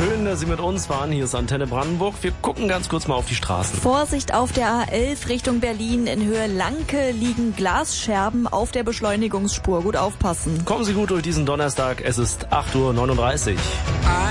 Schön, dass Sie mit uns waren. Hier ist Antenne Brandenburg. Wir gucken ganz kurz mal auf die Straßen. Vorsicht auf der A11 Richtung Berlin. In Höhe Lanke liegen Glasscherben auf der Beschleunigungsspur. Gut aufpassen. Kommen Sie gut durch diesen Donnerstag. Es ist 8:39 Uhr.